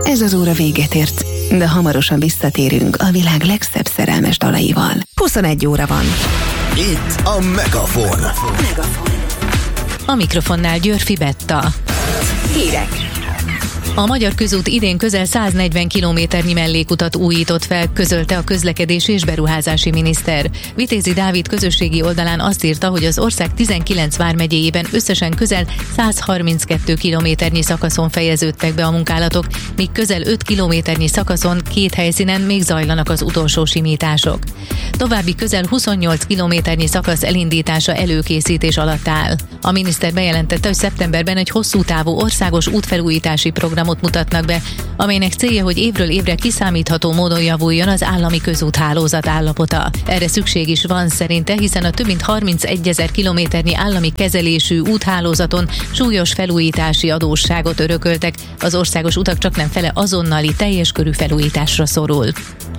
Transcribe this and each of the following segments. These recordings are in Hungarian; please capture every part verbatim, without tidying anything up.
Ez az óra véget ért, de hamarosan visszatérünk a világ legszebb szerelmes dalaival. huszonegy óra van. Itt a Megafon. Megafon. A mikrofonnál Györfi Betta. Hírek. A Magyar Közút idén közel száznegyven kilométernyi mellékutat újított fel, közölte a közlekedési és beruházási miniszter. Vitézi Dávid közösségi oldalán azt írta, hogy az ország tizenkilenc vármegyéjében összesen közel százharminckettő kilométernyi szakaszon fejeződtek be a munkálatok, míg közel öt kilométernyi szakaszon két helyszínen még zajlanak az utolsó simítások. További közel huszonnyolc kilométernyi szakasz elindítása előkészítés alatt áll. A miniszter bejelentette, hogy szeptemberben egy hosszú távú országos útfelújítási program mutatnak be, amelynek célja, hogy évről évre kiszámítható módon javuljon az állami közúthálózat állapota. Erre szükség is van szerinte, hiszen a több mint harmincegyezer kilométernyi állami kezelésű úthálózaton súlyos felújítási adósságot örököltek, az országos utak csaknem fele azonnali teljes körű felújításra szorul.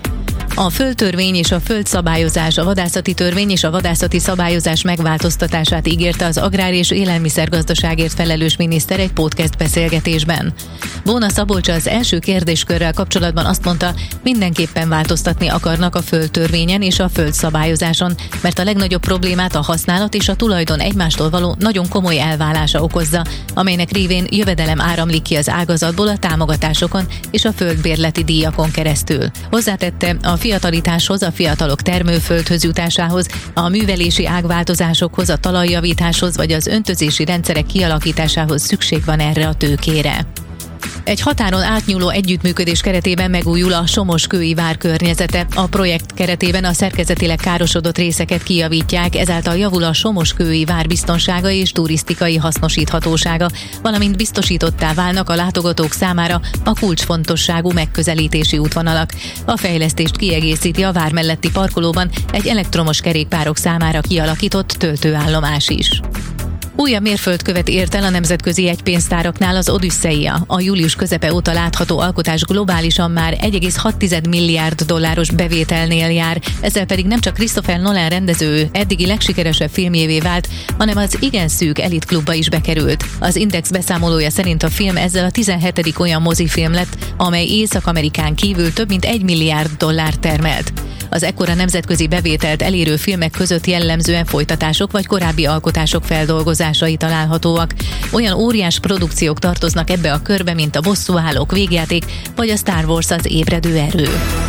A földtörvény és a földszabályozás, a vadászati törvény és a vadászati szabályozás megváltoztatását ígérte az agrár- és élelmiszergazdaságért felelős miniszter egy podcast beszélgetésben. Bóna Szabolcs az első kérdéskörrel kapcsolatban azt mondta, mindenképpen változtatni akarnak a földtörvényen és a földszabályozáson, mert a legnagyobb problémát a használat és a tulajdon egymástól való nagyon komoly elválása okozza, amelynek révén jövedelem áramlik ki az ágazatból a támogatásokon és a földbérleti díjakon keresztül. Hozzátette, a fiatalitáshoz, a fiatalok termőföldhöz jutásához, a művelési ágváltozásokhoz, a talajjavításhoz vagy az öntözési rendszerek kialakításához szükség van erre a tőkére. Egy határon átnyúló együttműködés keretében megújul a Somoskői vár környezete. A projekt keretében a szerkezetileg károsodott részeket kijavítják, ezáltal javul a Somoskői vár biztonsága és turisztikai hasznosíthatósága, valamint biztosítottá válnak a látogatók számára a kulcsfontosságú megközelítési útvonalak. A fejlesztést kiegészíti a vár melletti parkolóban egy elektromos kerékpárok számára kialakított töltőállomás is. Újabb mérföldkövet ért el a nemzetközi jegypénztáraknál az Odüsszeia. A július közepe óta látható alkotás globálisan már egy egész hat milliárd dolláros bevételnél jár, ezzel pedig nem csak Christopher Nolan rendező eddigi legsikeresebb filmjévé vált, hanem az igen szűk elitklubba is bekerült. Az Index beszámolója szerint a film ezzel a tizenhetedik olyan mozifilm lett, amely Észak-Amerikán kívül több mint egy milliárd dollárt termelt. Az ekkora nemzetközi bevételt elérő filmek között jellemzően folytatások vagy korábbi alkotások feldolgozásai találhatóak. Olyan óriás produkciók tartoznak ebbe a körbe, mint a Bosszúállók végjáték, vagy a Star Wars az ébredő erő.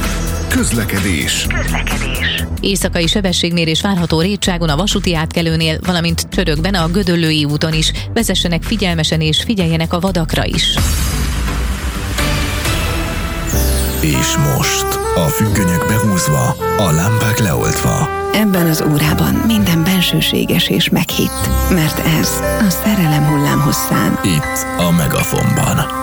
Közlekedés. Közlekedés. Éjszakai sebességmérés várható Rétságon, a vasúti átkelőnél, valamint Csörökben a Gödöllői úton is. Vezessenek figyelmesen és figyeljenek a vadakra is. És most a függönyök behúzva, a lámpák leoltva. Ebben az órában minden bensőséges és meghitt, mert ez a szerelem hullámhosszán. Itt a Megafonban.